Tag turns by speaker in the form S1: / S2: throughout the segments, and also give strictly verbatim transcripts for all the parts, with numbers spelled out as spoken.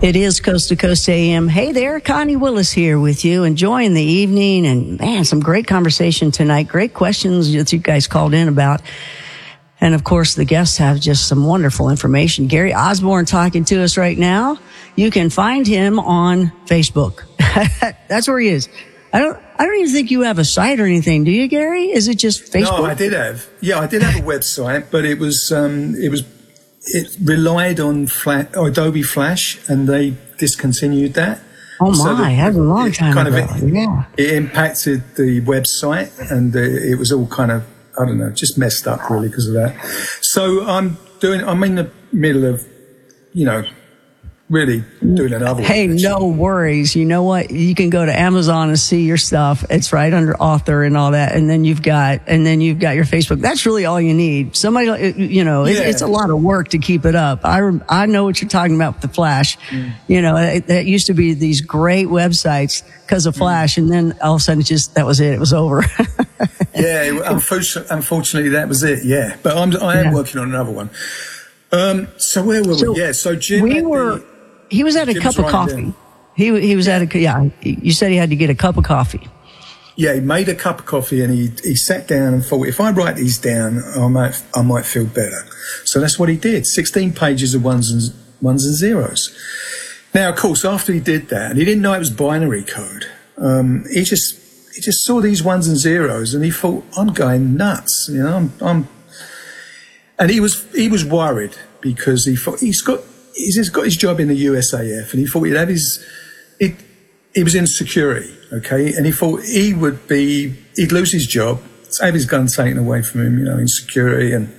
S1: It is Coast to Coast A M. Hey there, Connie Willis here with you, enjoying the evening, and man, some great conversation tonight. Great questions that you guys called in about. And of course, the guests have just some wonderful information. Gary Osborne talking to us right now. You can find him on Facebook. That's where he is. I don't, I don't even think you have a site or anything, do you, Gary? Is it just Facebook?
S2: No, I did have. Yeah, I did have a website, but it was, um, it was, it relied on Flash, Adobe Flash, and they discontinued that.
S1: Oh my, so the, that was a long time
S2: kind
S1: ago.
S2: Of, it,
S1: yeah.
S2: It impacted the website, and uh, it was all kind of, I don't know, just messed up really because of that. So I'm doing, I'm in the middle of, you know, really doing another
S1: Hey,
S2: one. Hey,
S1: no worries. You know what? You can go to Amazon and see your stuff. It's right under author and all that. And then you've got, and then you've got your Facebook. That's really all you need. Somebody, you know, it's,
S2: yeah.
S1: it's a lot of work to keep it up. I, I know what you're talking about with the Flash. Mm. You know, it, it used to be these great websites because of Flash. Mm. And then all of a sudden it just, that was it. It was over.
S2: yeah. Unfortunately, unfortunately, that was it. Yeah. But I'm, I am
S1: yeah.
S2: working on another one. Um, so where were
S1: so
S2: we? Yeah. So Jim,
S1: we were,
S2: the,
S1: He was at a
S2: Jim
S1: cup
S2: was
S1: of coffee.
S2: down.
S1: He he was at a, yeah, you said he had to get a cup of coffee.
S2: Yeah, he made a cup of coffee and he, he sat down and thought, if I write these down, I might, I might feel better. So that's what he did. sixteen pages of ones and, ones and zeros. Now, of course, after he did that, and he didn't know it was binary code, um, he just, he just saw these ones and zeros and he thought, I'm going nuts. You know, I'm, I'm, and he was, he was worried because he thought he's got, he's just got his job in the U S A F and he thought he'd have his, it, he was in security, okay? And he thought he would be, he'd lose his job, have his gun taken away from him, you know, in security. And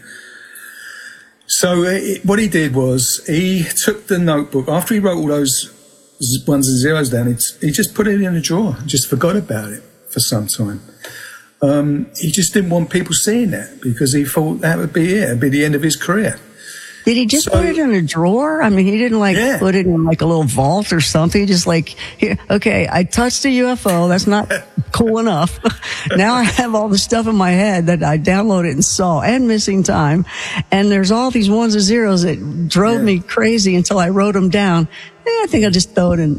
S2: so it, what he did was he took the notebook, after he wrote all those ones and zeros down, he, he just put it in a drawer, just forgot about it for some time. Um, he just didn't want people seeing that because he thought that would be it, it'd be the end of his career.
S1: Did he just so, put it in a drawer? I mean, he didn't like yeah. put it in like a little vault or something. Just like, here, okay, I touched a U F O. That's not cool enough. Now I have all the stuff in my head that I downloaded and saw, and missing time. And there's all these ones and zeros that drove yeah. me crazy until I wrote them down. Eh, I think I'll just throw it in.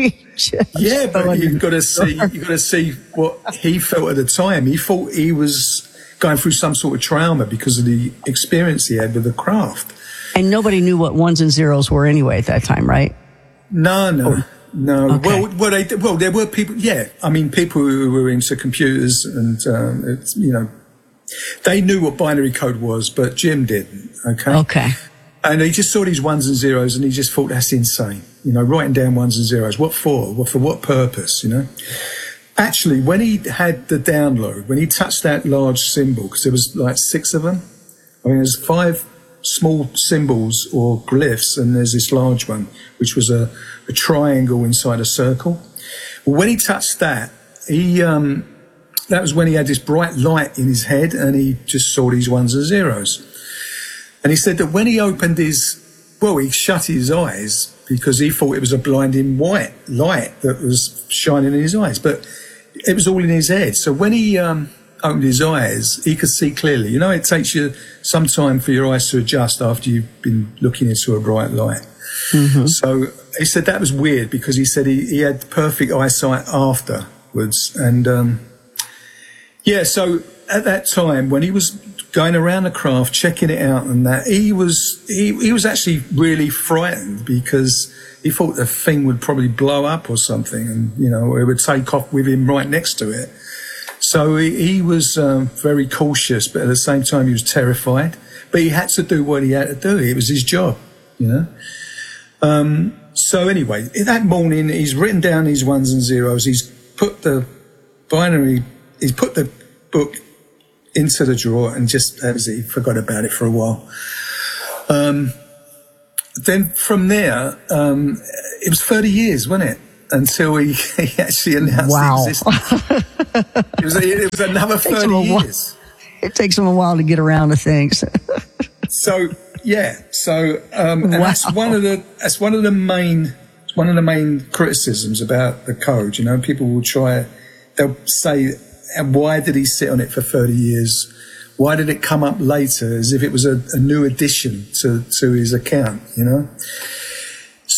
S2: yeah, but you've got to see, you've got to see what he felt at the time. He thought he was going through some sort of trauma because of the experience he had with the craft.
S1: And nobody knew what ones and zeros were anyway at that time, right?
S2: No, no,
S1: oh.
S2: no.
S1: Okay.
S2: Well, well, they, well, there were people, yeah. I mean, people who were into computers and, um, it's, you know, they knew what binary code was, but Jim didn't, okay?
S1: Okay.
S2: And he just saw these ones and zeros and he just thought, that's insane. You know, writing down ones and zeros. What for? What, for what purpose, you know? Actually, when he had the download, when he touched that large symbol, because there was like six of them, I mean, there's five small symbols or glyphs, and there's this large one, which was a, a triangle inside a circle. Well, when he touched that, he um, that was when he had this bright light in his head, and he just saw these ones and zeros. And he said that when he opened his, well, he shut his eyes because he thought it was a blinding white light that was shining in his eyes, but it was all in his head. So when he um, opened his eyes, he could see clearly. You know, it takes you some time for your eyes to adjust after you've been looking into a bright light. Mm-hmm. So he said that was weird because he said he, he had perfect eyesight afterwards. And, um, yeah, so at that time when he was going around the craft, checking it out and that, he was, he, he was actually really frightened because he thought the thing would probably blow up or something and, you know, it would take off with him right next to it. So he, he was um, very cautious, but at the same time he was terrified. But he had to do what he had to do. It was his job, you know. Um, so anyway, that morning he's written down his ones and zeros. He's put the binary, he's put the book into the drawer and just, that was it, he forgot about it for a while. Um, then from there, um, it was thirty years, wasn't it? Until he, he actually announced
S1: wow.
S2: the existence. It was, it was another thirty years.
S1: It takes him a while to get around to things.
S2: So, yeah. So, um, and wow. that's one of the, that's one of the main, one of the main criticisms about the code. You know, people will try, they'll say, why did he sit on it for thirty years? Why did it come up later as if it was a, a new addition to, to his account, you know?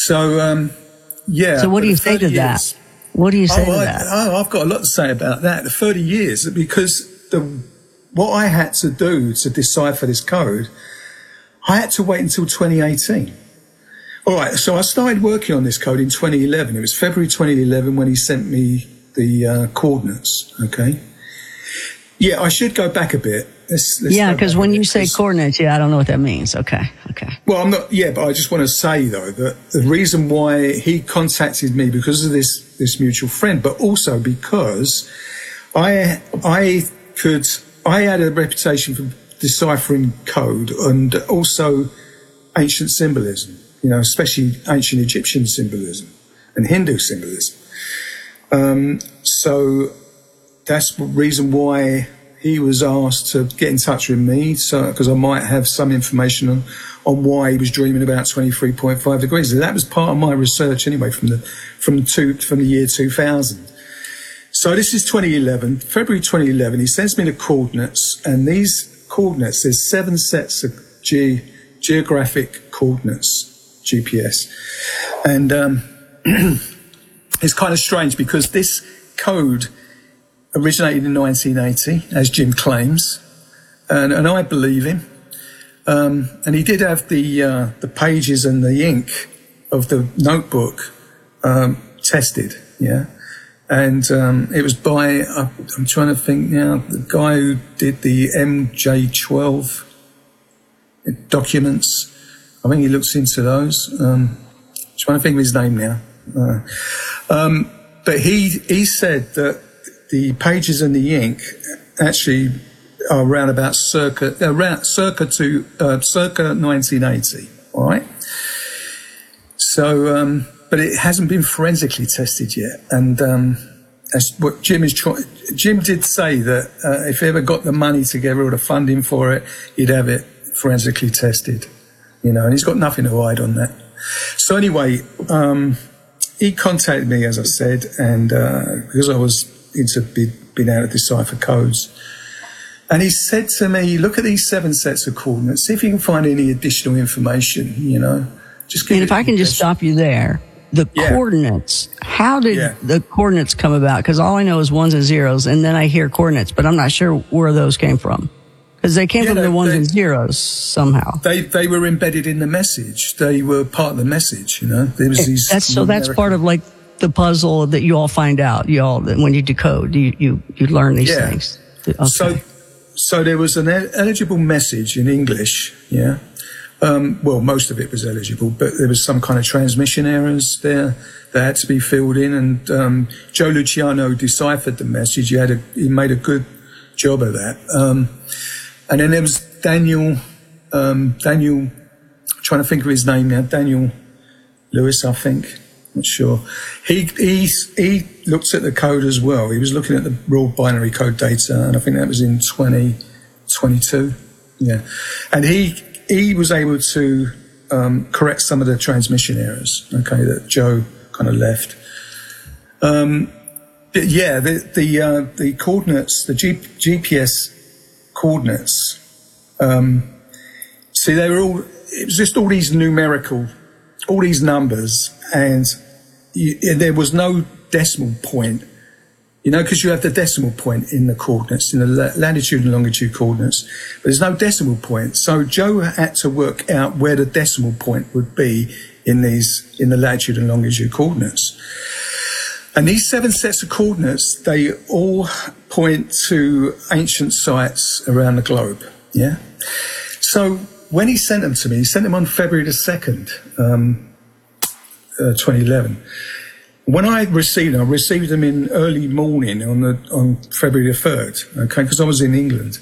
S2: So, um, yeah.
S1: So what do you say to
S2: years,
S1: that? What do you say
S2: oh,
S1: to
S2: I,
S1: that?
S2: Oh, I've got a lot to say about that. The thirty years, because the what I had to do to decipher this code, I had to wait until twenty eighteen. All right, so I started working on this code in twenty eleven. It was February twenty eleven when he sent me the uh, coordinates, okay? Yeah, I should go back a bit. Let's, let's
S1: yeah, because when you say coordinates, yeah, I don't know what that means. Okay, okay.
S2: Well, I'm not, yeah, but I just want to say, though, that the reason why he contacted me because of this, this mutual friend, but also because I, I could, I had a reputation for deciphering code and also ancient symbolism, you know, especially ancient Egyptian symbolism and Hindu symbolism. Um, so that's the reason why he was asked to get in touch with me, so because I might have some information on, on why he was dreaming about twenty-three point five degrees. And that was part of my research anyway, from the from the two from the year two thousand. So this is twenty eleven, February twenty eleven. He sends me the coordinates, and these coordinates, there's seven sets of ge- geographic coordinates, G P S, and um, it's kind of strange because this code originated in nineteen eighty, as Jim claims, and, and I believe him. Um, and he did have the uh, the pages and the ink of the notebook um, tested, yeah. And um, it was by, uh, I'm trying to think now, the guy who did the M J twelve documents. I think he looks into those. Um, trying to think of his name now. Uh, um, but he he said that the pages and the ink actually are around about circa around circa to uh, circa nineteen eighty. All right. So, um, but it hasn't been forensically tested yet, and um, that's what Jim is trying. Jim did say that uh, if he ever got the money together or the funding for it, he'd have it forensically tested. You know, and he's got nothing to hide on that. So anyway, um, he contacted me, as I said, and uh, because I was into be, being able to decipher codes. And he said to me, look at these seven sets of coordinates, see if you can find any additional information, you know. Just give
S1: and if I can just stop you there, the yeah. coordinates, how did yeah. the coordinates come about? Because all I know is ones and zeros, and then I hear coordinates, but I'm not sure where those came from. Because they came yeah, from they, the ones they, and zeros somehow.
S2: They they were embedded in the message. They were part of the message, you know. There was
S1: it,
S2: these
S1: that's, so that's part of like the puzzle that you all find out, you all, when you decode, you, you, you learn these
S2: yeah.
S1: things. Okay.
S2: So, so there was an eligible message in English, yeah. Um, well, most of it was eligible, but there was some kind of transmission errors there that had to be filled in, and um, Joe Luciano deciphered the message. He had a, he made a good job of that. Um, and then there was Daniel, um, Daniel, I'm trying to think of his name now, Daniel Lewis, I think. Not sure. He he he looked at the code as well. He was looking at the raw binary code data, and I think that was in twenty twenty-two. Yeah, and he he was able to um, correct some of the transmission errors. Okay, that Joe kind of left. Um, but yeah, the the uh, the coordinates, the G, G P S coordinates. Um, see, they were all. It was just all these numerical, all these numbers. And you, there was no decimal point, you know, because you have the decimal point in the coordinates, in the latitude and longitude coordinates, but there's no decimal point. So Joe had to work out where the decimal point would be in these, in the latitude and longitude coordinates. And these seven sets of coordinates, they all point to ancient sites around the globe. Yeah. So when he sent them to me, he sent them on February the second, um, Uh, twenty eleven. When I received them, I received them in early morning on the on February the third. Okay, because I was in England,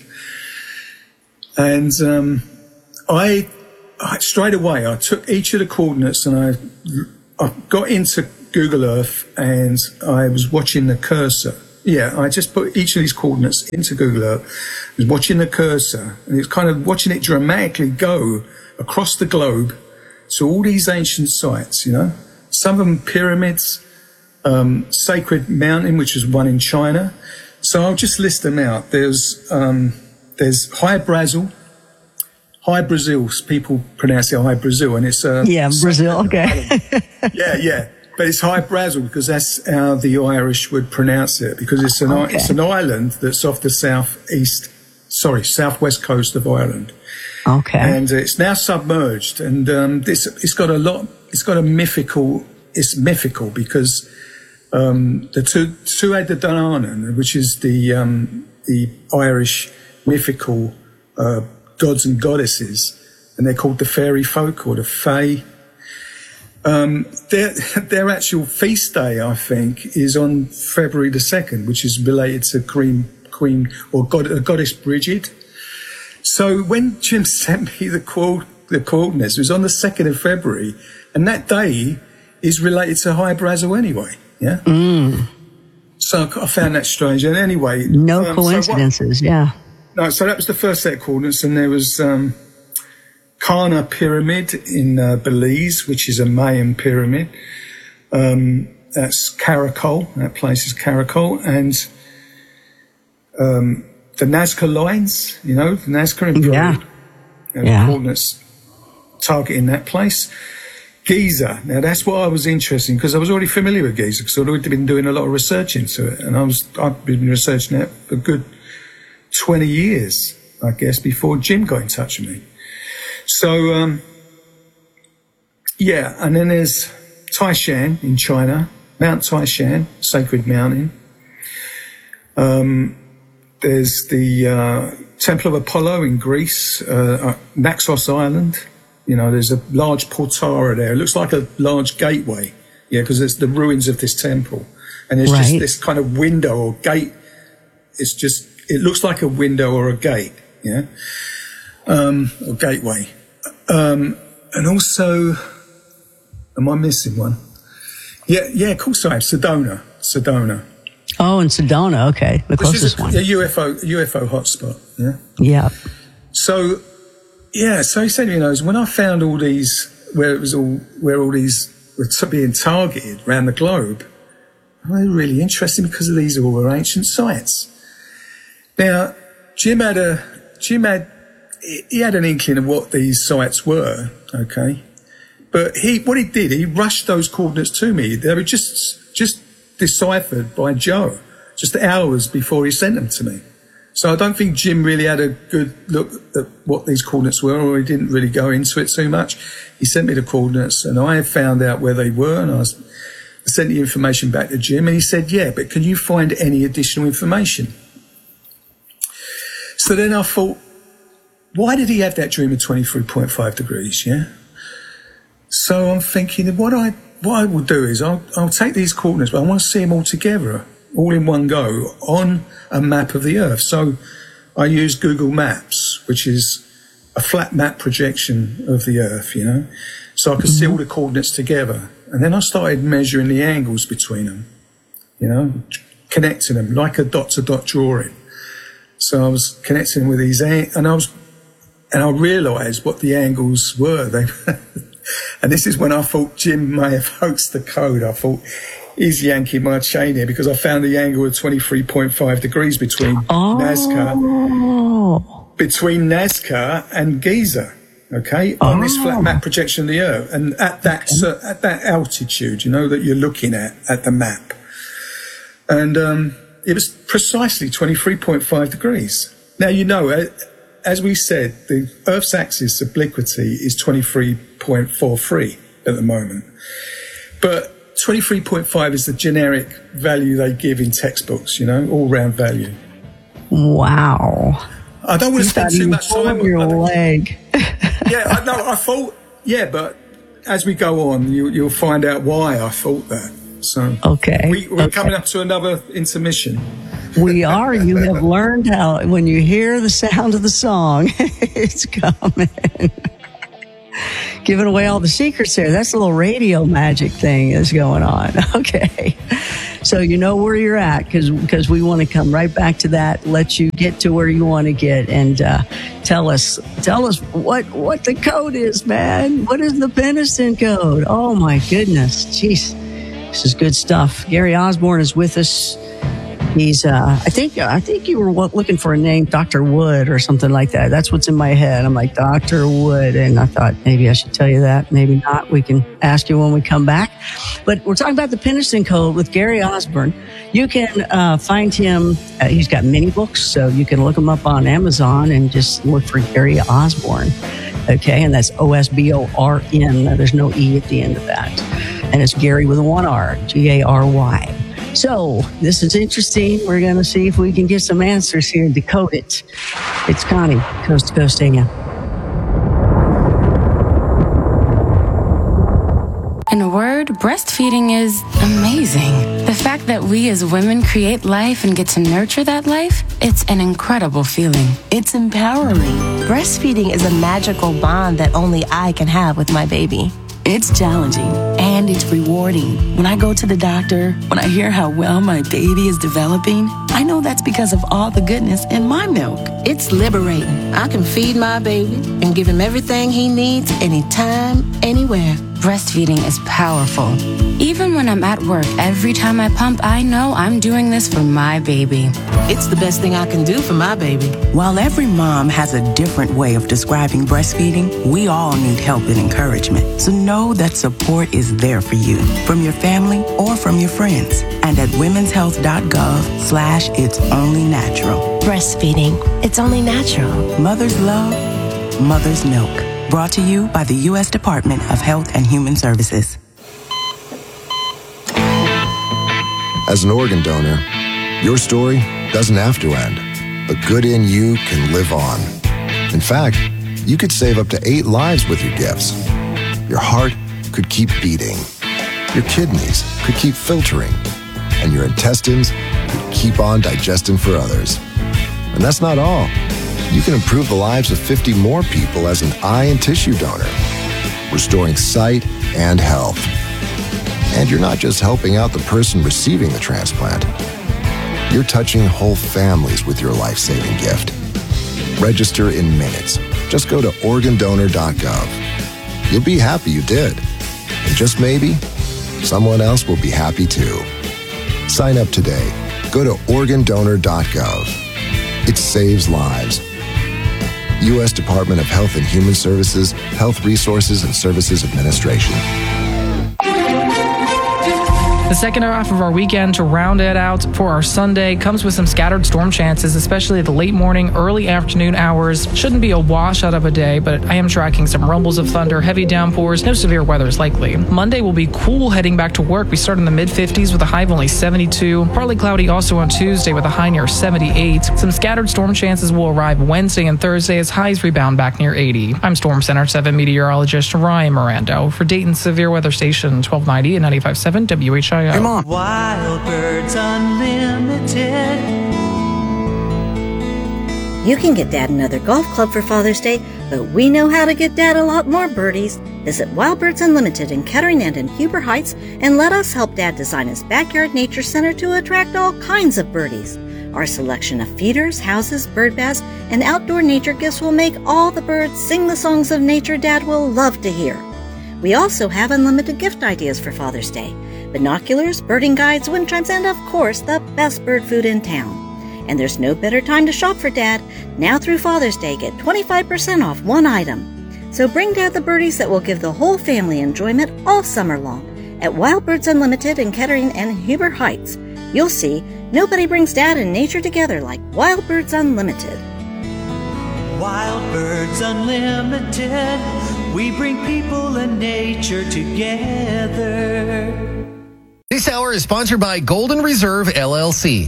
S2: and um, I, I straight away I took each of the coordinates and I I got into Google Earth and I was watching the cursor. Yeah, I just put each of these coordinates into Google Earth. I was watching the cursor, and it's kind of watching it dramatically go across the globe. So all these ancient sites, you know, some of them pyramids, um, Sacred Mountain, which is one in China. So I'll just list them out. There's um, there's Hy Brasil, High Brazil. People pronounce it High Brazil, and it's uh,
S1: yeah, Brazil. Okay.
S2: yeah, yeah, but it's High Brazil because that's how the Irish would pronounce it. Because it's an okay. it's an island that's off the southeast, sorry, southwest coast of Ireland.
S1: Okay.
S2: And it's now submerged, and um, this it's got a lot. It's got a mythical. It's mythical because um, the two Tuatha De Danann, which is the um, the Irish mythical uh, gods and goddesses, and they're called the fairy folk or the fae. Um, their their actual feast day, I think, is on February the second, which is related to Queen Queen or God, uh, Goddess Bridget. So when Jim sent me the quote, the coordinates, it was on the second of February, and that day is related to High Brazil anyway. Yeah.
S1: Mm.
S2: So I found that strange. And anyway,
S1: no
S2: um,
S1: coincidences.
S2: So what,
S1: yeah.
S2: No, so that was the first set of coordinates, and there was um, Karna Pyramid in uh, Belize, which is a Mayan pyramid. Um, that's Caracol. That place is Caracol, and um, the Nazca lines, you know, the Nazca in Peru.
S1: Yeah.
S2: Uh,
S1: yeah.
S2: Coordinates targeting that place. Giza. Now that's what I was interested in because I was already familiar with Giza because I'd already been doing a lot of research into it, and I was I've been researching it for a good twenty years, I guess, before Jim got in touch with me. So um, yeah, and then there's Taishan in China, Mount Taishan, sacred mountain. Um, there's the uh, Temple of Apollo in Greece, uh, Naxos Island. You know, there's a large portara there. It looks like a large gateway, yeah, because it's the ruins of this temple. And there's
S1: right.
S2: just this kind of window or gate. It's just, it looks like a window or a gate, yeah, um, or gateway. Um, and also, am I missing one? Yeah, yeah, of course I have. Sedona, Sedona.
S1: Oh, in Sedona, okay, the closest
S2: a,
S1: one.
S2: A U F O, U F O hotspot, yeah?
S1: Yeah.
S2: So, yeah, so he said, you know, when I found all these, where it was all, where all these were being targeted around the globe, they were really interesting because of these all were ancient sites. Now, Jim had a, Jim had, he had an inkling of what these sites were, okay? But he, what he did, he rushed those coordinates to me. They were just, just deciphered by Joe, just hours before he sent them to me. So I don't think Jim really had a good look at what these coordinates were, or he didn't really go into it too much. He sent me the coordinates, and I found out where they were, and I, was, I sent the information back to Jim, and he said, yeah, but can you find any additional information? So then I thought, why did he have that dream of twenty-three point five degrees, yeah? So I'm thinking, what I what I will do is I'll, I'll take these coordinates, but I want to see them all together, all in one go, on a map of the Earth. So I used Google Maps, which is a flat map projection of the Earth, you know, so I could see all the coordinates together. And then I started measuring the angles between them, you know, connecting them like a dot-to-dot drawing. So I was connecting them with these, and I was, and I realised what the angles were. They, and this is when I thought Jim may have hoaxed the code. I thought, he's yanking my chain here because I found the angle of twenty-three point five degrees between
S1: oh.
S2: Nazca, between Nazca and Giza, okay,
S1: oh.
S2: on this flat map projection of the Earth. And at that, okay. uh, at that altitude, you know, that you're looking at, at the map. And um, it was precisely twenty-three point five degrees. Now, you know, as we said, the Earth's axis obliquity is twenty-three point four three at the moment. But twenty-three point five is the generic value they give in textbooks, you know, all-round value.
S1: Wow.
S2: I don't want to spend too much time
S1: on your leg.
S2: yeah, I know. I thought, yeah, but as we go on, you, you'll find out why I thought that. So,
S1: okay.
S2: We, we're
S1: okay.
S2: coming up to another intermission.
S1: We are. You have learned how, when you hear the sound of the song, it's coming. Giving away all the secrets there. That's a little radio magic thing that's going on. Okay. So you know where you're at because because we want to come right back to that, let you get to where you want to get, and uh, tell us tell us what, what the code is, man. What is the Peniston code? Oh, my goodness. Jeez. This is good stuff. Gary Osborne is with us. He's, uh, I think, I think you were looking for a name, Doctor Wood or something like that. That's what's in my head. I'm like, Doctor Wood. And I thought maybe I should tell you that. Maybe not. We can ask you when we come back. But we're talking about the Penniston Code with Gary Osborne. You can uh, find him. Uh, he's got many books, so you can look him up on Amazon and just look for Gary Osborne. Okay. And that's O S B O R N. There's no E at the end of that. And it's Gary with a one R, G A R Y. So this is interesting. We're going to see if we can get some answers here and decode it. It's Connie, Coast to Coast A M.
S3: In a word, breastfeeding is amazing. The fact that we as women create life and get to nurture that life, it's an incredible feeling.
S4: It's empowering. Breastfeeding is a magical bond that only I can have with my baby.
S5: It's challenging and it's rewarding. When I go to the doctor, when I hear how well my baby is developing, I know that's because of all the goodness in my milk.
S4: It's liberating. I can feed my baby and give him everything he needs anytime, anywhere.
S3: Breastfeeding is powerful. Even when I'm at work, every time I pump, I know I'm doing this for my baby.
S4: It's the best thing I can do for my baby.
S5: While every mom has a different way of describing breastfeeding, we all need help and encouragement. So know that support is there for you, from your family or from your friends. And at womens health dot gov slash it's only natural.
S4: Breastfeeding, it's only natural.
S5: Mother's love, mother's milk. Brought to you by the U S Department of Health and Human Services.
S6: As an organ donor, your story doesn't have to end. The good in you can live on. In fact, you could save up to eight lives with your gifts. Your heart could keep beating. Your kidneys could keep filtering. And your intestines could keep on digesting for others. And that's not all. You can improve the lives of fifty more people as an eye and tissue donor, restoring sight and health. And you're not just helping out the person receiving the transplant. You're touching whole families with your life-saving gift. Register in minutes. Just go to organ donor dot gov. You'll be happy you did. And just maybe, someone else will be happy too. Sign up today. Go to organ donor dot gov. It saves lives. U S Department of Health and Human Services, Health Resources and Services Administration.
S7: The second half of our weekend to round it out for our Sunday comes with some scattered storm chances, especially the late morning, early afternoon hours. Shouldn't be a washout of a day, but I am tracking some rumbles of thunder, heavy downpours, no severe weather is likely. Monday will be cool heading back to work. We start in the mid fifties with a high of only seventy-two. Partly cloudy also on Tuesday with a high near seventy-eight. Some scattered storm chances will arrive Wednesday and Thursday as highs rebound back near eighty. I'm Storm Center seven meteorologist Ryan Mirando for Dayton's Severe Weather Station twelve ninety and ninety-five point seven W H I O.
S8: Come on. Wild Birds Unlimited.
S9: You can get Dad another golf club for Father's Day, but we know how to get Dad a lot more birdies. Visit Wild Birds Unlimited in Kettering and in Huber Heights and let us help Dad design his backyard nature center to attract all kinds of birdies. Our selection of feeders, houses, bird baths, and outdoor nature gifts will make all the birds sing the songs of nature Dad will love to hear. We also have unlimited gift ideas for Father's Day. Binoculars, birding guides, wind chimes, and of course, the best bird food in town. And there's no better time to shop for Dad. Now through Father's Day, get twenty-five percent off one item. So bring Dad the birdies that will give the whole family enjoyment all summer long. At Wild Birds Unlimited in Kettering and Huber Heights, you'll see nobody brings Dad and nature together like Wild Birds Unlimited.
S8: Wild Birds Unlimited, we bring people and nature together.
S10: This hour is sponsored by Golden Reserve, L L C.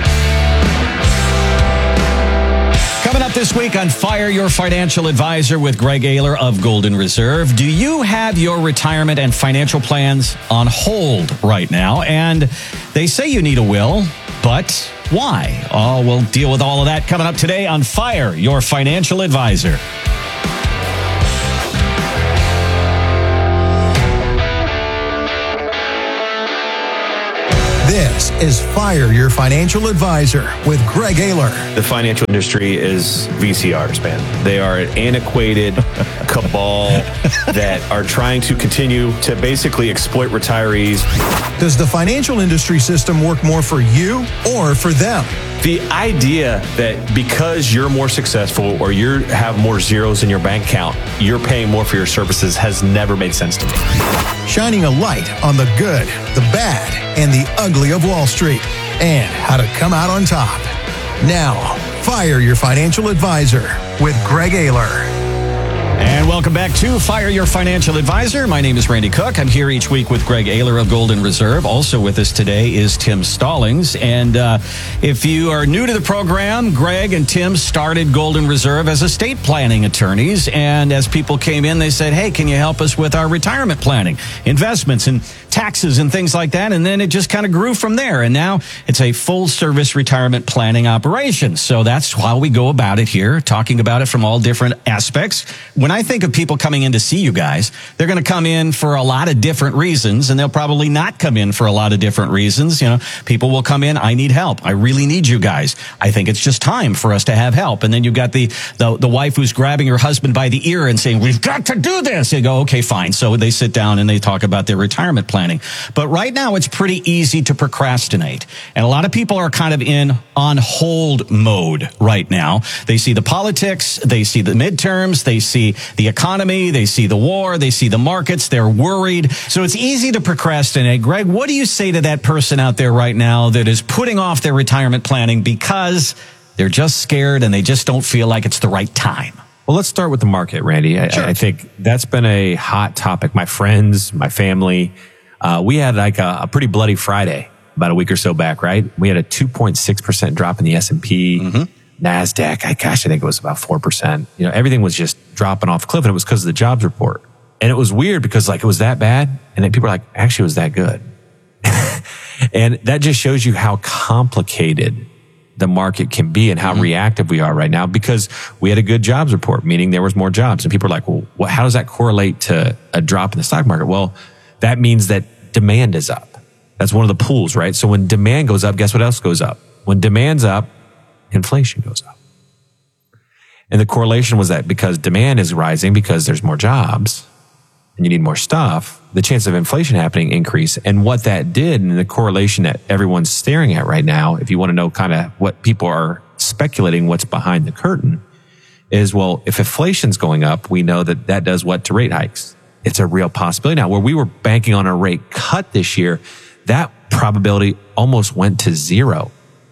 S11: Coming up this week on Fire Your Financial Advisor with Greg Ayler of Golden Reserve. Do you have your retirement and financial plans on hold right now? And they say you need a will, but why? Oh, we'll deal with all of that coming up today on Fire Your Financial Advisor.
S12: This This is Fire Your Financial Advisor with Greg Ayler.
S13: The financial industry is V C Rs, man. They are an antiquated cabal that are trying to continue to basically exploit retirees.
S12: Does the financial industry system work more for you or for them?
S13: The idea that because you're more successful or you have more zeros in your bank account, you're paying more for your services has never made sense to me.
S12: Shining a light on the good, the bad, and the ugly of Wall Street, and how to come out on top. Now, Fire Your Financial Advisor with Greg Ayler.
S11: And welcome back to Fire Your Financial Advisor. My name is Randy Cook. I'm here each week with Greg Ayler of Golden Reserve. Also with us today is Tim Stallings. And uh, if you are new to the program, Greg and Tim started Golden Reserve as estate planning attorneys. And as people came in, they said, hey, can you help us with our retirement planning, investments and taxes and things like that? And then it just kind of grew from there. And now it's a full service retirement planning operation. So that's how we go about it here, talking about it from all different aspects. When I think of people coming in to see you guys, they're going to come in for a lot of different reasons, and they'll probably not come in for a lot of different reasons. You know, people will come in, I need help. I really need you guys. I think it's just time for us to have help. And then you've got the, the, the wife who's grabbing her husband by the ear and saying, we've got to do this. You go, okay, fine. So they sit down and they talk about their retirement planning. But right now it's pretty easy to procrastinate. And a lot of people are kind of in on hold mode right now. They see the politics, they see the midterms, they see the economy, they see the war, they see the markets, they're worried. So it's easy to procrastinate. Greg, what do you say to that person out there right now that is putting off their retirement planning because they're just scared and they just don't feel like it's the right time?
S14: Well, let's start with the market, Randy. I, sure. I think that's been a hot topic. My friends, my family, uh, we had like a, a pretty bloody Friday about a week or so back, right? We had a two point six percent drop in the S and P. Mm-hmm. NASDAQ, I, gosh, I think it was about four percent. You know, everything was just dropping off a cliff, and it was because of the jobs report. And it was weird because, like, it was that bad, and then people are like, actually, it was that good. And that just shows you how complicated the market can be and how mm-hmm. reactive we are right now, because we had a good jobs report, meaning there was more jobs. And people are like, well, what, how does that correlate to a drop in the stock market? Well, that means that demand is up. That's one of the pools, right? So when demand goes up, guess what else goes up? When demand's up, inflation goes up. And the correlation was that because demand is rising because there's more jobs and you need more stuff, the chance of inflation happening increase. And what that did, and the correlation that everyone's staring at right now, if you want to know kind of what people are speculating what's behind the curtain, is, well, if inflation's going up, we know that that does what to rate hikes? It's a real possibility. Now, where we were banking on a rate cut this year, that probability almost went to zero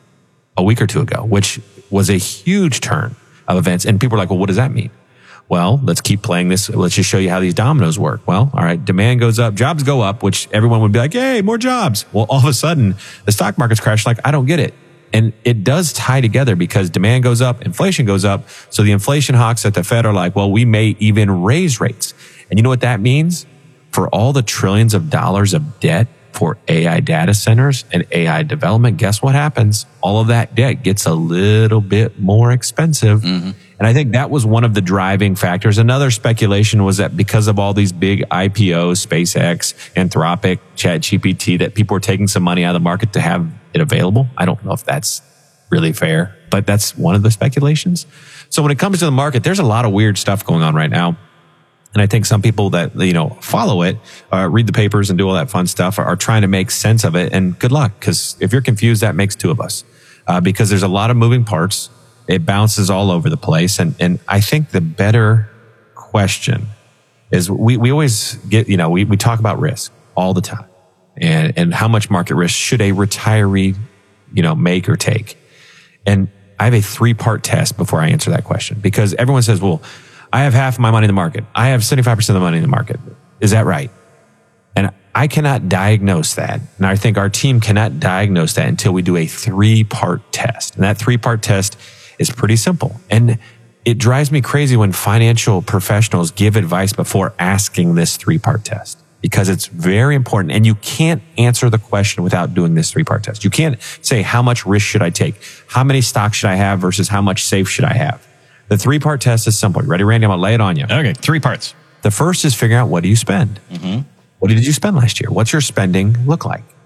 S14: a week or two ago, which was a huge turn of events. And people are like, well, what does that mean? Well, let's keep playing this. Let's just show you how these dominoes work. Well, all right, demand goes up, jobs go up, which everyone would be like, yay, more jobs. Well, all of a sudden, the stock market's crashed. Like, I don't get it. And it does tie together because demand goes up, inflation goes up. So the inflation hawks at the Fed are like, well, we may even raise rates. And you know what that means? For all the trillions of dollars of debt for A I data centers and A I development, guess what happens? All of that debt gets a little bit more expensive. Mm-hmm. And I think that was one of the driving factors. Another speculation was that because of all these big I P Os, SpaceX, Anthropic, ChatGPT, that people were taking some money out of the market to have it available. I don't know if that's really fair, but that's one of the speculations. So when it comes to the market, there's a lot of weird stuff going on right now. And I think some people that, you know, follow it, uh, read the papers and do all that fun stuff are, are trying to make sense of it. And good luck, because if you're confused, that makes two of us. Uh, because there's a lot of moving parts. It bounces all over the place. And, and I think the better question is we, we always get, you know, we, we talk about risk all the time and, and how much market risk should a retiree, you know, make or take. And I have a three part test before I answer that question, because everyone says, well, I have half of my money in the market. I have seventy-five percent of the money in the market. Is that right? And I cannot diagnose that. And I think our team cannot diagnose that until we do a three-part test. And that three-part test is pretty simple. And it drives me crazy when financial professionals give advice before asking this three-part test, because it's very important. And you can't answer the question without doing this three-part test. You can't say, how much risk should I take? How many stocks should I have versus how much safe should I have? The three-part test is simple. You ready, Randy? I'm going to lay it on you.
S11: Okay, three parts.
S14: The first is figuring out, what do you spend? Mm-hmm. What did you spend last year? What's your spending look like?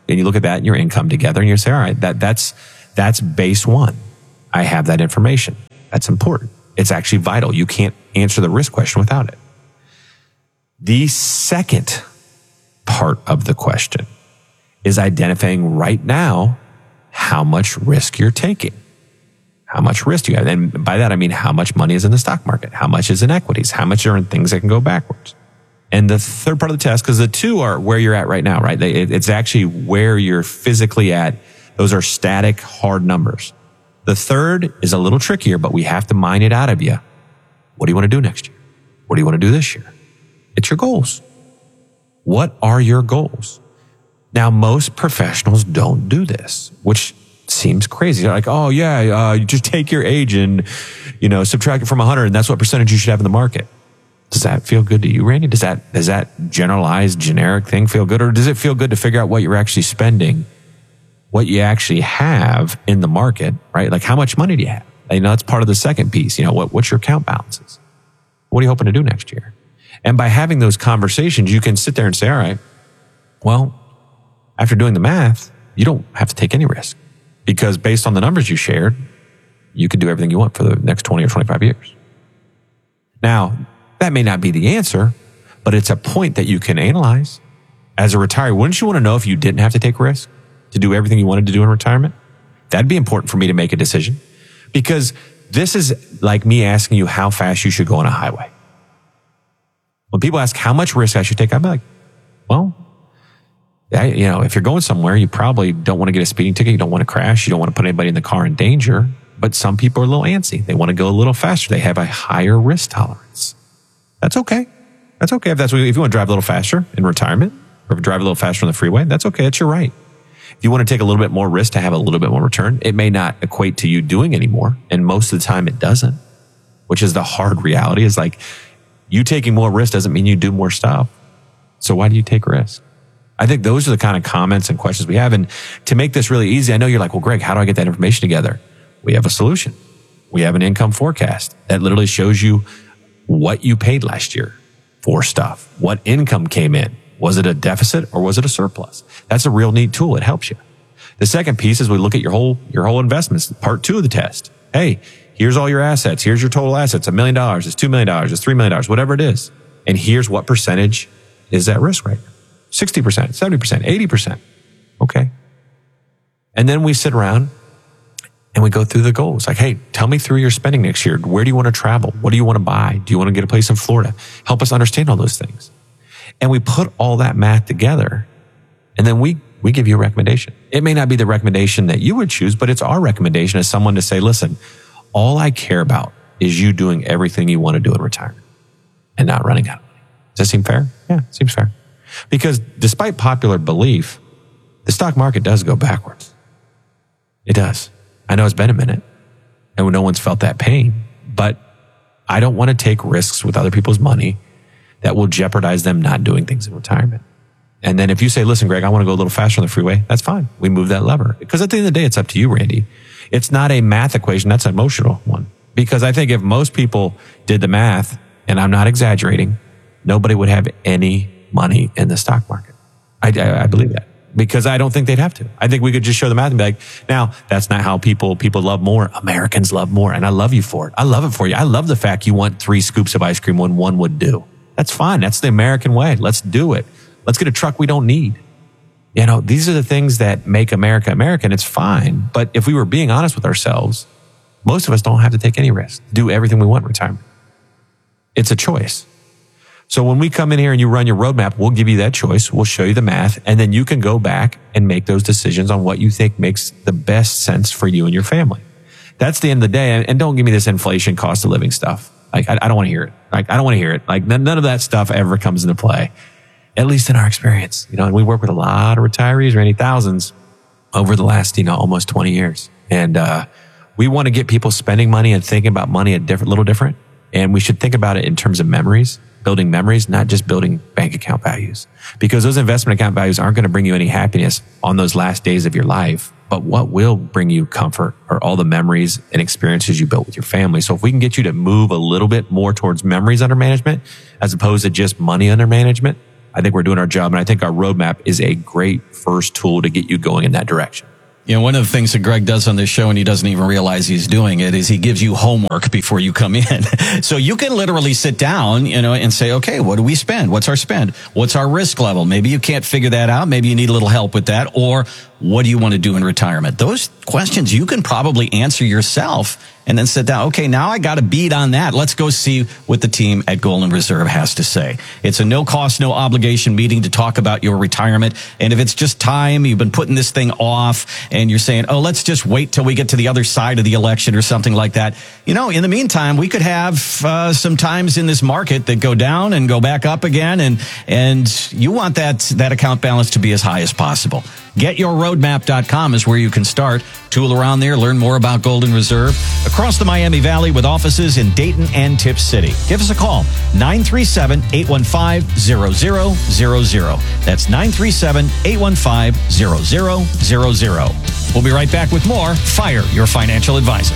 S14: and you look at that and your income together and you say, all right, that, that's, that's base one. I have that information. That's important. It's actually vital. You can't answer the risk question without it. The second part of the question is identifying right now how much risk you're taking. How much risk do you have? And by that, I mean, how much money is in the stock market? How much is in equities? How much are in things that can go backwards? And the third part of the test, because the two are where you're at right now, right? It's actually where you're physically at. Those are static, hard numbers. The third is a little trickier, but we have to mine it out of you. What do you want to do next year? What do you want to do this year? It's your goals. What are your goals? Now, most professionals don't do this, which seems crazy. They're like, oh yeah, uh, you just take your age and, you know, subtract it from one hundred, and that's what percentage you should have in the market. Does that feel good to you, Randy? Does that, does that generalized, generic thing feel good? Or does it feel good to figure out what you're actually spending, what you actually have in the market, right? Like, how much money do you have? You know, that's part of the second piece. You know, what, what's your account balances? What are you hoping to do next year? And by having those conversations, you can sit there and say, all right, well, after doing the math, you don't have to take any risk, because based on the numbers you shared, you can do everything you want for the next twenty or twenty-five years. Now, that may not be the answer, but it's a point that you can analyze. As a retiree, wouldn't you want to know if you didn't have to take risk to do everything you wanted to do in retirement? That'd be important for me to make a decision, because this is like me asking you how fast you should go on a highway. When people ask how much risk I should take, I'm like, well, I, you know, if you're going somewhere, you probably don't want to get a speeding ticket. You don't want to crash. You don't want to put anybody in the car in danger. But some people are a little antsy. They want to go a little faster. They have a higher risk tolerance. That's okay. That's okay. If that's what, if you want to drive a little faster in retirement, or if you drive a little faster on the freeway, that's okay. It's your right. If you want to take a little bit more risk to have a little bit more return, it may not equate to you doing anymore. And most of the time it doesn't, which is the hard reality. Is like, you taking more risk doesn't mean you do more stuff. So why do you take risk? I think those are the kind of comments and questions we have. And to make this really easy, I know you're like, well, Greg, how do I get that information together? We have a solution. We have an income forecast that literally shows you what you paid last year for stuff. What income came in? Was it a deficit or was it a surplus? That's a real neat tool. It helps you. The second piece is we look at your whole, your whole investments. Part two of the test. Hey, here's all your assets. Here's your total assets. A million dollars. It's two million dollars. It's three million dollars, whatever it is. And here's what percentage is at risk right now. sixty percent, seventy percent, eighty percent. Okay. And then we sit around and we go through the goals. Like, hey, tell me through your spending next year. Where do you want to travel? What do you want to buy? Do you want to get a place in Florida? Help us understand all those things. And we put all that math together, and then we, we give you a recommendation. It may not be the recommendation that you would choose, but it's our recommendation as someone to say, listen, all I care about is you doing everything you want to do in retirement and not running out of money. Does that seem fair? Yeah, it seems fair. Because despite popular belief, the stock market does go backwards. It does. I know it's been a minute and no one's felt that pain, but I don't want to take risks with other people's money that will jeopardize them not doing things in retirement. And then if you say, listen, Greg, I want to go a little faster on the freeway, that's fine. We move that lever. Because at the end of the day, it's up to you, Randy. It's not a math equation. That's an emotional one. Because I think if most people did the math, and I'm not exaggerating, nobody would have any money in the stock market. I, I, I believe that, because I don't think they'd have to. I think we could just show the math and be like, now that's not how people, people love more. Americans love more. And I love you for it. I love it for you. I love the fact you want three scoops of ice cream when one would do. That's fine. That's the American way. Let's do it. Let's get a truck we don't need. You know, these are the things that make America American. It's fine. But if we were being honest with ourselves, most of us don't have to take any risk. Do everything we want in retirement. It's a choice. So when we come in here and you run your roadmap, we'll give you that choice. We'll show you the math, and then you can go back and make those decisions on what you think makes the best sense for you and your family. That's the end of the day. And don't give me this inflation cost of living stuff. Like, I, I don't want to hear it. Like, I don't want to hear it. Like, none, none of that stuff ever comes into play, at least in our experience. You know, and we work with a lot of retirees, Randy, thousands over the last, you know, almost twenty years. And, uh, we want to get people spending money and thinking about money a different, little different. And we should think about it in terms of memories, building memories, not just building bank account values, because those investment account values aren't going to bring you any happiness on those last days of your life. But what will bring you comfort are all the memories and experiences you built with your family. So if we can get you to move a little bit more towards memories under management, as opposed to just money under management, I think we're doing our job. And I think our roadmap is a great first tool to get you going in that direction.
S11: You know, one of the things that Greg does on this show, and he doesn't even realize he's doing it, is he gives you homework before you come in. So you can literally sit down, you know, and say, okay, what do we spend? What's our spend? What's our risk level? Maybe you can't figure that out. Maybe you need a little help with that. Or what do you want to do in retirement? Those questions you can probably answer yourself and then sit down. Okay, now I got a beat on that. Let's go see what the team at Golden Reserve has to say. It's a no cost, no obligation meeting to talk about your retirement. And if it's just time, you've been putting this thing off and you're saying, oh, let's just wait till we get to the other side of the election or something like that. You know, in the meantime, we could have uh, some times in this market that go down and go back up again. And, and you want that, that account balance to be as high as possible. get your roadmap dot com is where you can start. Tool around there, learn more about Golden Reserve across the Miami Valley with offices in Dayton and Tipp City. Give us a call, nine three seven, eight one five, zero zero zero zero. That's nine three seven, eight one five, zero zero zero zero. We'll be right back with more Fire Your Financial Advisor.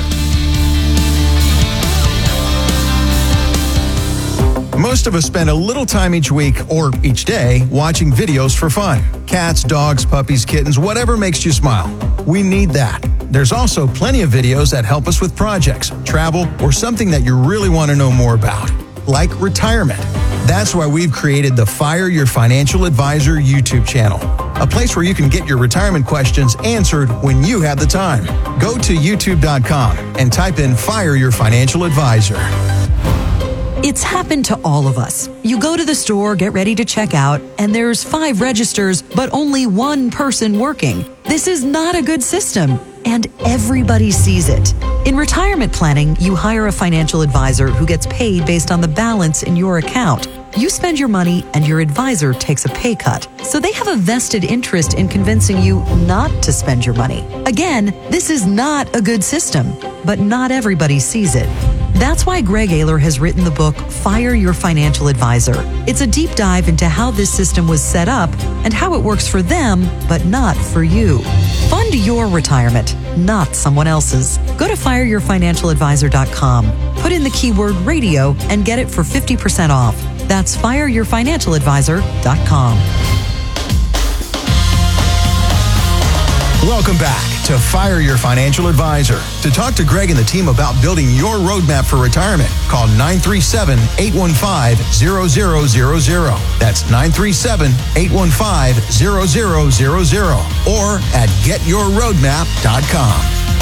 S12: Most of us spend a little time each week or each day watching videos for fun. Cats, dogs, puppies, kittens, whatever makes you smile. We need that. There's also plenty of videos that help us with projects, travel, or something that you really want to know more about, like retirement. That's why we've created the Fire Your Financial Advisor YouTube channel, a place where you can get your retirement questions answered when you have the time. Go to youtube dot com and type in Fire Your Financial Advisor.
S15: It's happened to all of us. You go to the store, get ready to check out, and there's five registers, but only one person working. This is not a good system, and everybody sees it. In retirement planning, you hire a financial advisor who gets paid based on the balance in your account. You spend your money, and your advisor takes a pay cut. So they have a vested interest in convincing you not to spend your money. Again, this is not a good system, but not everybody sees it. That's why Greg Ayler has written the book, Fire Your Financial Advisor. It's a deep dive into how this system was set up and how it works for them, but not for you. Fund your retirement, not someone else's. Go to fire your financial advisor dot com. Put in the keyword radio and get it for fifty percent off. That's fire your financial advisor dot com.
S12: Welcome back to Fire Your Financial Advisor. To talk to Greg and the team about building your roadmap for retirement, call nine three seven, eight one five, zero zero zero zero. That's nine three seven, eight one five, zero zero zero zero or at get your roadmap dot com.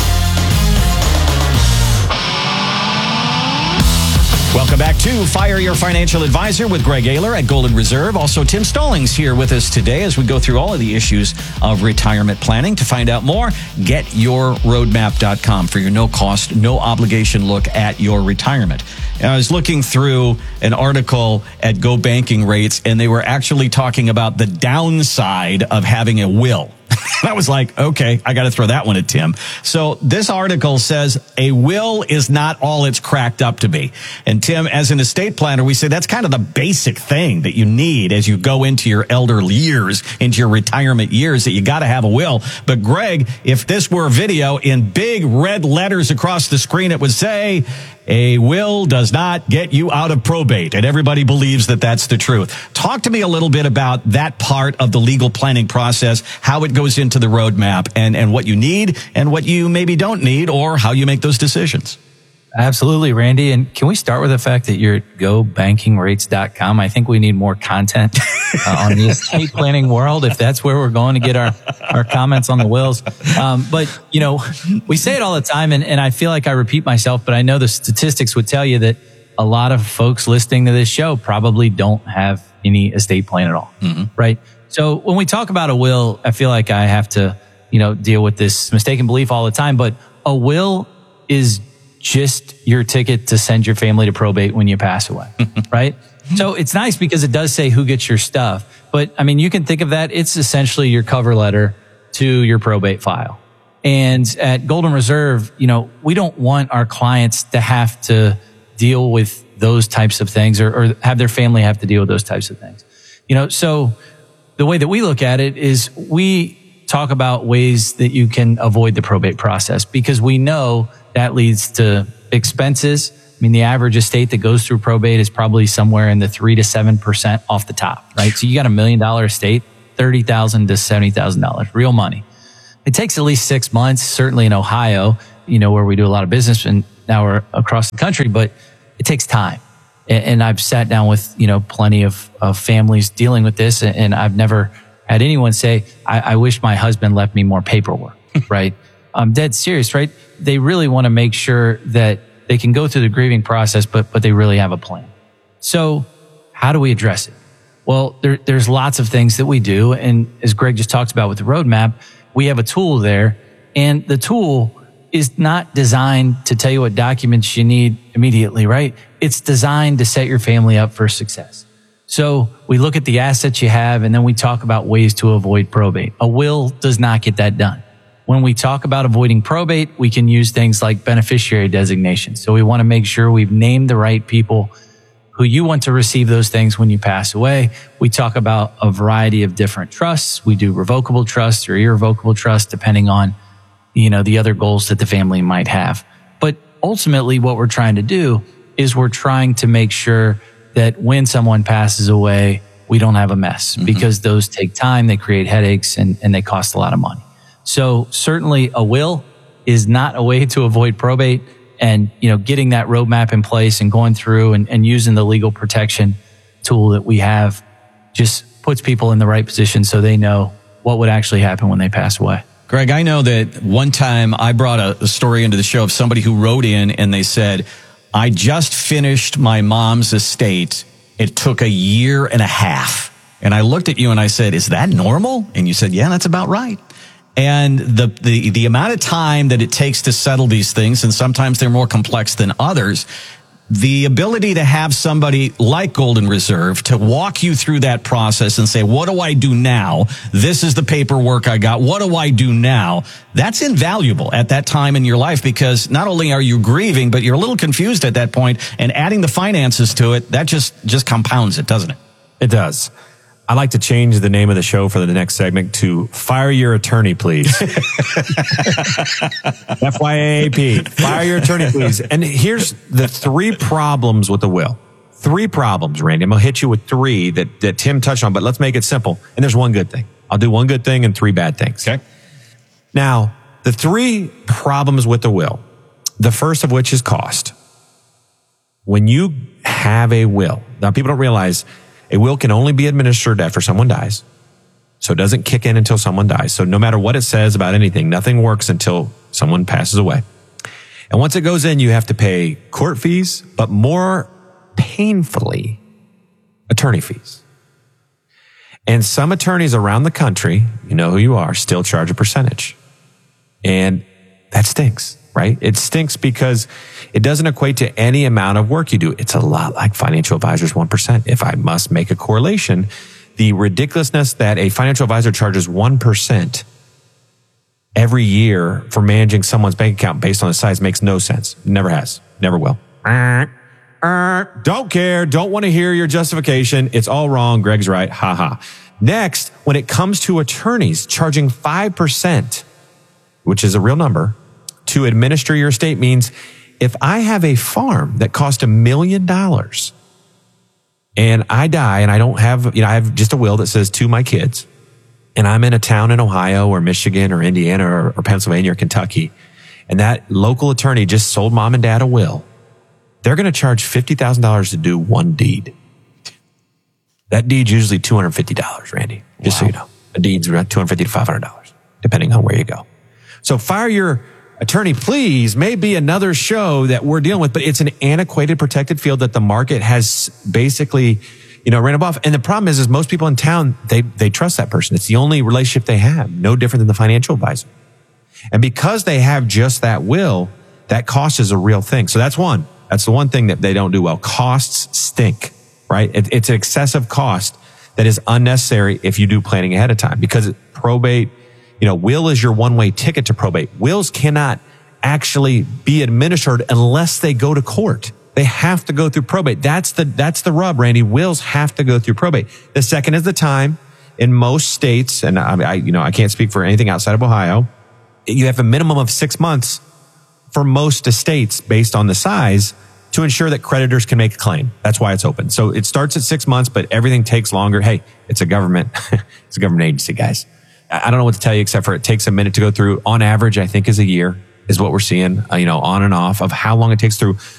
S11: Welcome back to Fire Your Financial Advisor with Greg Ayler at Golden Reserve. Also, Tim Stallings here with us today as we go through all of the issues of retirement planning. To find out more, get your roadmap dot com for your no-cost, no-obligation look at your retirement. And I was looking through an article at Go Banking Rates, and they were actually talking about the downside of having a will. I was like, okay, I got to throw that one at Tim. So this article says a will is not all it's cracked up to be. And Tim, as an estate planner, we say that's kind of the basic thing that you need as you go into your elder years, into your retirement years, that you got to have a will. But Greg, if this were a video in big red letters across the screen, it would say, a will does not get you out of probate. And everybody believes that that's the truth. Talk to me a little bit about that part of the legal planning process, how it goes into the roadmap, and, and what you need and what you maybe don't need, or how you make those decisions.
S16: Absolutely, Randy. And can we start with the fact that you're at go banking rates dot com? I think we need more content uh, on the estate planning world, if that's where we're going to get our, our comments on the wills. Um, but, you know, we say it all the time, and, and I feel like I repeat myself, but I know the statistics would tell you that a lot of folks listening to this show probably don't have any estate plan at all, mm-hmm. right? So when we talk about a will, I feel like I have to, you know, deal with this mistaken belief all the time, but a will is just your ticket to send your family to probate when you pass away, right? So it's nice because it does say who gets your stuff. But I mean, you can think of that. It's essentially your cover letter to your probate file. And at Golden Reserve, you know, we don't want our clients to have to deal with those types of things, or, or have their family have to deal with those types of things. You know, so the way that we look at it is we talk about ways that you can avoid the probate process, because we know that leads to expenses, I mean, the average estate that goes through probate is probably somewhere in the three to seven percent off the top, right? So you got a million dollar estate, thirty thousand to seventy thousand dollars, real money. It takes at least six months, certainly in Ohio, you know, where we do a lot of business and now we're across the country, but it takes time. And, and I've sat down with, you know, plenty of, of families dealing with this, and, and I've never had anyone say, I, I wish my husband left me more paperwork, right? I'm dead serious, right? They really want to make sure that they can go through the grieving process, but, but they really have a plan. So how do we address it? Well, there, there's lots of things that we do. And as Greg just talked about with the roadmap, we have a tool there, and the tool is not designed to tell you what documents you need immediately, right? It's designed to set your family up for success. So we look at the assets you have, and then we talk about ways to avoid probate. A will does not get that done. When we talk about avoiding probate, we can use things like beneficiary designation. So we want to make sure we've named the right people who you want to receive those things when you pass away. We talk about a variety of different trusts. We do revocable trusts or irrevocable trusts, depending on, you know, the other goals that the family might have. But ultimately, what we're trying to do is we're trying to make sure that when someone passes away, we don't have a mess, mm-hmm. because those take time, they create headaches, and, and they cost a lot of money. So certainly a will is not a way to avoid probate. And, you know, getting that roadmap in place and going through and, and using the legal protection tool that we have just puts people in the right position so they know what would actually happen when they pass away.
S11: Greg, I know that one time I brought a, a story into the show of somebody who wrote in and they said, I just finished my mom's estate. It took a year and a half. And I looked at you and I said, is that normal? And you said, yeah, that's about right. And the, the, the amount of time that it takes to settle these things, and sometimes they're more complex than others, the ability to have somebody like Golden Reserve to walk you through that process and say, what do I do now? This is the paperwork I got. What do I do now? That's invaluable at that time in your life, because not only are you grieving, but you're a little confused at that point, and adding the finances to it, that just, just compounds it, doesn't it?
S14: It does. I'd like to change the name of the show for the next segment to Fire Your Attorney, Please. F Y A P. Fire Your Attorney, Please. And here's the three problems with the will. Three problems, Randy. I'm going to hit you with three that, that Tim touched on, but let's make it simple. And there's one good thing. I'll do one good thing and three bad things.
S11: Okay.
S14: Now, the three problems with the will, the first of which is cost. When you have a will, now people don't realize a will can only be administered after someone dies. So it doesn't kick in until someone dies. So no matter what it says about anything, nothing works until someone passes away. And once it goes in, you have to pay court fees, but more painfully, attorney fees. And some attorneys around the country, you know who you are, still charge a percentage. And that stinks, right? It stinks because it doesn't equate to any amount of work you do. It's a lot like financial advisors one percent. If I must make a correlation, the ridiculousness that a financial advisor charges one percent every year for managing someone's bank account based on the size makes no sense. Never has. Never will. Don't care. Don't want to hear your justification. It's all wrong. Greg's right. Ha ha. Next, when it comes to attorneys charging five percent, which is a real number, to administer your estate means if I have a farm that cost a million dollars and I die and I don't have, you know, I have just a will that says to my kids, and I'm in a town in Ohio or Michigan or Indiana or, or Pennsylvania or Kentucky, and that local attorney just sold mom and dad a will, they're going to charge fifty thousand dollars to do one deed. That deed's usually two hundred fifty dollars, Randy, just wow. so you know. A deed's around two hundred fifty dollars to five hundred dollars, depending on where you go. So Fire Your Attorney, Please may be another show that we're dealing with, but it's an antiquated, protected field that the market has basically, you know, ran above. And the problem is, is most people in town, they, they trust that person. It's the only relationship they have, no different than the financial advisor. And because they have just that will, that cost is a real thing. So that's one. That's the one thing that they don't do well. Costs stink, right? It, it's an excessive cost that is unnecessary if you do planning ahead of time, because probate, you know, will is your one-way ticket to probate. Wills cannot actually be administered unless they go to court. They have to go through probate. That's the, that's the rub, Randy. Wills have to go through probate. The second is the time. In most states, and I, I, you know, I can't speak for anything outside of Ohio, you have a minimum of six months for most estates based on the size to ensure that creditors can make a claim. That's why it's open. So it starts at six months, but everything takes longer. Hey, it's a government, it's a government agency, guys. I don't know what to tell you except for it takes a minute to go through. On average, I think is a year is what we're seeing, uh, you know, on and off of how long it takes through.